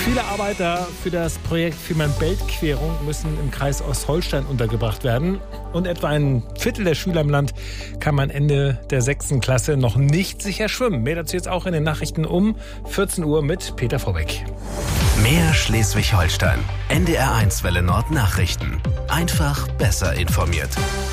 Viele Arbeiter für das Projekt Fehmarn-Belt-Querung müssen im Kreis Ostholstein untergebracht werden. Und etwa ein Viertel der Schüler im Land kann am Ende der 6. Klasse noch nicht sicher schwimmen. Mehr dazu jetzt auch in den Nachrichten um 14 Uhr mit Peter Vorbeck. Mehr Schleswig-Holstein. NDR1 Welle Nord Nachrichten. Einfach besser informiert.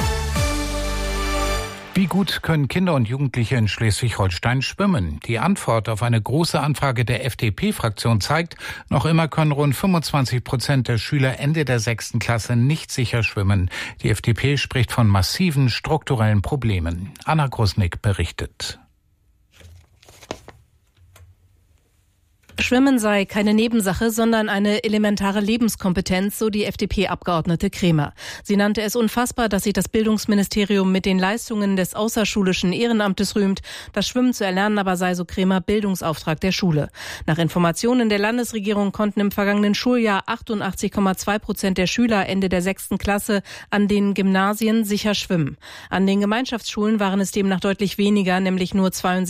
Wie gut können Kinder und Jugendliche in Schleswig-Holstein schwimmen? Die Antwort auf eine große Anfrage der FDP-Fraktion zeigt, noch immer können rund 25% der Schüler Ende der 6. Klasse nicht sicher schwimmen. Die FDP spricht von massiven strukturellen Problemen. Anna Grusnick berichtet. Schwimmen sei keine Nebensache, sondern eine elementare Lebenskompetenz, so die FDP-Abgeordnete Kremer. Sie nannte es unfassbar, dass sich das Bildungsministerium mit den Leistungen des außerschulischen Ehrenamtes rühmt. Das Schwimmen zu erlernen aber sei, so Kremer, Bildungsauftrag der Schule. Nach Informationen der Landesregierung konnten im vergangenen Schuljahr 88,2% der Schüler Ende der 6. Klasse an den Gymnasien sicher schwimmen. An den Gemeinschaftsschulen waren es demnach deutlich weniger, nämlich nur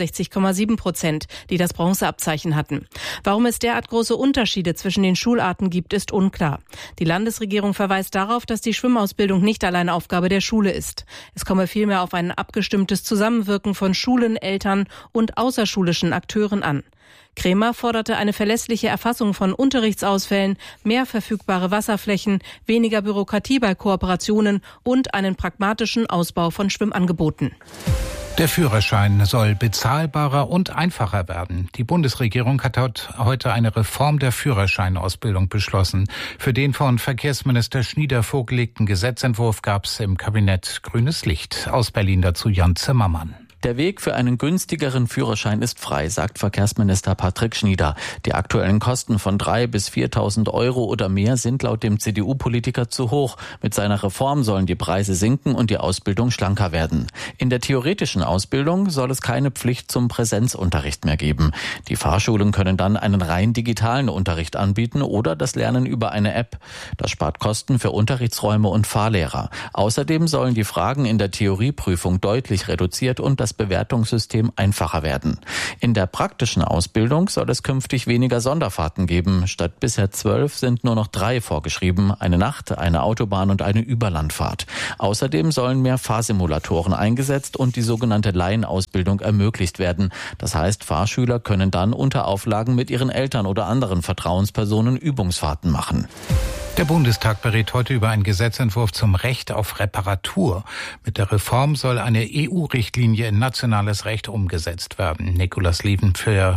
62,7%, die das Bronzeabzeichen hatten. Warum es derart große Unterschiede zwischen den Schularten gibt, ist unklar. Die Landesregierung verweist darauf, dass die Schwimmausbildung nicht allein Aufgabe der Schule ist. Es komme vielmehr auf ein abgestimmtes Zusammenwirken von Schulen, Eltern und außerschulischen Akteuren an. Kremer forderte eine verlässliche Erfassung von Unterrichtsausfällen, mehr verfügbare Wasserflächen, weniger Bürokratie bei Kooperationen und einen pragmatischen Ausbau von Schwimmangeboten. Der Führerschein soll bezahlbarer und einfacher werden. Die Bundesregierung hat heute eine Reform der Führerscheinausbildung beschlossen. Für den von Verkehrsminister Schnieder vorgelegten Gesetzentwurf gab es im Kabinett grünes Licht. Aus Berlin dazu Jan Zimmermann. Der Weg für einen günstigeren Führerschein ist frei, sagt Verkehrsminister Patrick Schnieder. Die aktuellen Kosten von 3.000 bis 4.000 Euro oder mehr sind laut dem CDU-Politiker zu hoch. Mit seiner Reform sollen die Preise sinken und die Ausbildung schlanker werden. In der theoretischen Ausbildung soll es keine Pflicht zum Präsenzunterricht mehr geben. Die Fahrschulen können dann einen rein digitalen Unterricht anbieten oder das Lernen über eine App. Das spart Kosten für Unterrichtsräume und Fahrlehrer. Außerdem sollen die Fragen in der Theorieprüfung deutlich reduziert und das Bewertungssystem einfacher werden. In der praktischen Ausbildung soll es künftig weniger Sonderfahrten geben. Statt bisher 12 sind nur noch 3 vorgeschrieben. Eine Nacht-, eine Autobahn- und eine Überlandfahrt. Außerdem sollen mehr Fahrsimulatoren eingesetzt und die sogenannte Laienausbildung ermöglicht werden. Das heißt, Fahrschüler können dann unter Auflagen mit ihren Eltern oder anderen Vertrauenspersonen Übungsfahrten machen. Der Bundestag berät heute über einen Gesetzentwurf zum Recht auf Reparatur. Mit der Reform soll eine EU-Richtlinie in nationales Recht umgesetzt werden. Nikolaus Lieven,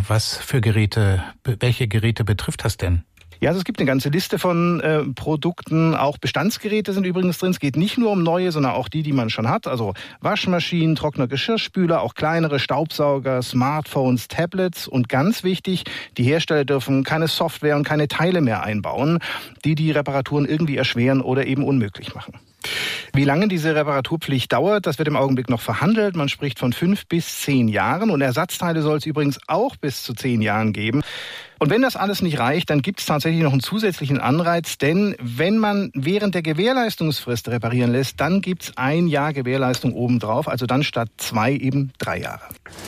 welche Geräte betrifft das denn? Ja, also es gibt eine ganze Liste von Produkten. Auch Bestandsgeräte sind übrigens drin. Es geht nicht nur um neue, sondern auch die man schon hat. Also Waschmaschinen, Trockner, Geschirrspüler, auch kleinere Staubsauger, Smartphones, Tablets. Und ganz wichtig, die Hersteller dürfen keine Software und keine Teile mehr einbauen, die Reparaturen irgendwie erschweren oder eben unmöglich machen. Wie lange diese Reparaturpflicht dauert, das wird im Augenblick noch verhandelt. Man spricht von 5 bis 10 Jahren. Und Ersatzteile soll es übrigens auch bis zu 10 Jahren geben. Und wenn das alles nicht reicht, dann gibt es tatsächlich noch einen zusätzlichen Anreiz. Denn wenn man während der Gewährleistungsfrist reparieren lässt, dann gibt es 1 Jahr Gewährleistung obendrauf. Also dann statt 2 eben 3 Jahre.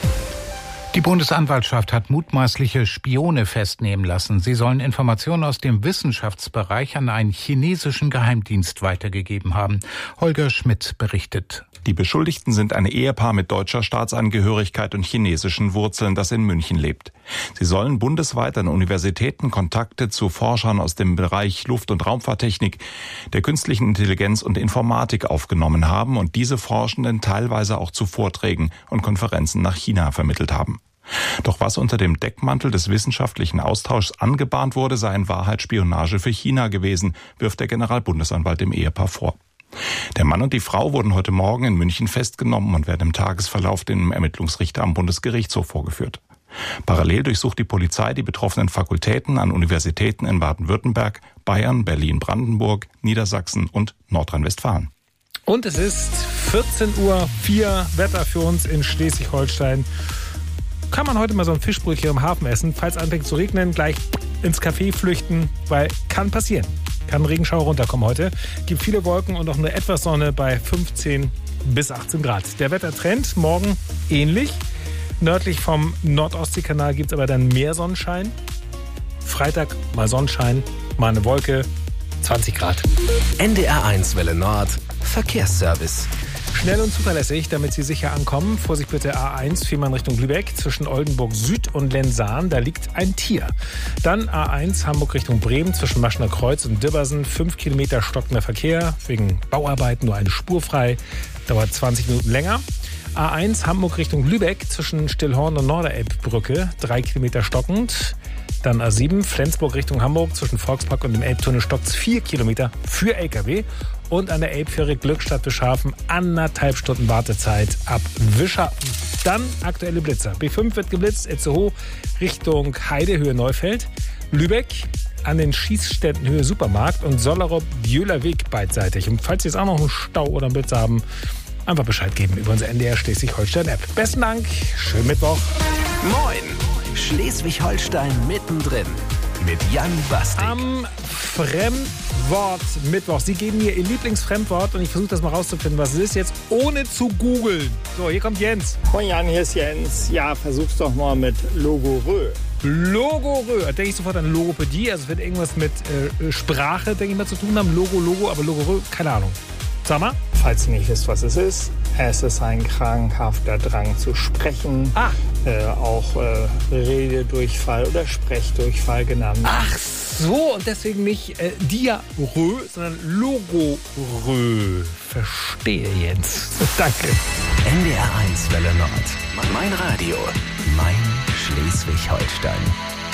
Die Bundesanwaltschaft hat mutmaßliche Spione festnehmen lassen. Sie sollen Informationen aus dem Wissenschaftsbereich an einen chinesischen Geheimdienst weitergegeben haben. Holger Schmidt berichtet. Die Beschuldigten sind ein Ehepaar mit deutscher Staatsangehörigkeit und chinesischen Wurzeln, das in München lebt. Sie sollen bundesweit an Universitäten Kontakte zu Forschern aus dem Bereich Luft- und Raumfahrttechnik, der künstlichen Intelligenz und Informatik aufgenommen haben und diese Forschenden teilweise auch zu Vorträgen und Konferenzen nach China vermittelt haben. Doch was unter dem Deckmantel des wissenschaftlichen Austauschs angebahnt wurde, sei in Wahrheit Spionage für China gewesen, wirft der Generalbundesanwalt dem Ehepaar vor. Der Mann und die Frau wurden heute Morgen in München festgenommen und werden im Tagesverlauf dem Ermittlungsrichter am Bundesgerichtshof vorgeführt. Parallel durchsucht die Polizei die betroffenen Fakultäten an Universitäten in Baden-Württemberg, Bayern, Berlin-Brandenburg, Niedersachsen und Nordrhein-Westfalen. Und es ist 14:04 Uhr, Wetter für uns in Schleswig-Holstein. Kann man heute mal so ein Fischbrötchen im Hafen essen, falls es anfängt zu regnen, gleich ins Café flüchten, weil kann passieren. Kann Regenschauer runterkommen heute. Gibt viele Wolken und auch nur etwas Sonne bei 15 bis 18 Grad. Der Wettertrend morgen ähnlich. Nördlich vom Nordostseekanal gibt es aber dann mehr Sonnenschein. Freitag mal Sonnenschein, mal eine Wolke, 20 Grad. NDR1 Welle Nord, Verkehrsservice. Schnell und zuverlässig, damit Sie sicher ankommen. Vorsicht bitte A1, Fehmarn Richtung Lübeck, zwischen Oldenburg Süd und Lensahn, da liegt ein Tier. Dann A1, Hamburg Richtung Bremen, zwischen Maschner Kreuz und Dibbersen, 5 Kilometer stockender Verkehr, wegen Bauarbeiten nur eine Spur frei, dauert 20 Minuten länger. A1, Hamburg Richtung Lübeck, zwischen Stillhorn und Norderelbbrücke, 3 Kilometer stockend. Dann A7, Flensburg Richtung Hamburg, zwischen Volkspark und dem Elbtunnel stockt's 4 Kilometer für LKW. Und an der Elbfähre Glückstadt Wischhafen 1,5 Stunden Wartezeit ab Wischhafen. Dann aktuelle Blitzer. B5 wird geblitzt, Itzehoe Richtung Heide, Höhe Neufeld. Lübeck an den Schießständen Höhe Supermarkt und Sollerop-Bjöhler Weg beidseitig. Und falls Sie jetzt auch noch einen Stau oder einen Blitz haben, einfach Bescheid geben über unsere NDR Schleswig-Holstein-App. Besten Dank, schönen Mittwoch. Moin, Schleswig-Holstein mittendrin mit Jan Bastik. Am Fremdwort Mittwoch. Sie geben mir Ihr Lieblingsfremdwort und ich versuche das mal rauszufinden, was es ist jetzt, ohne zu googeln. So, hier kommt Jens. Moin Jan, hier ist Jens. Ja, versuch's doch mal mit Logorö. Logorö. Da denke ich sofort an Logopädie. Also es wird irgendwas mit Sprache, denke ich mal, zu tun haben. Logo, aber Logorö, keine Ahnung. Sag mal. Falls ihr nicht wisst, was es ist ein krankhafter Drang zu sprechen. Auch Rededurchfall oder Sprechdurchfall genannt. Ach so, und deswegen nicht Diarrhoe, sondern Logorö. Verstehe jetzt. Danke. NDR1 Welle Nord. Mein Radio. Mein Schleswig-Holstein.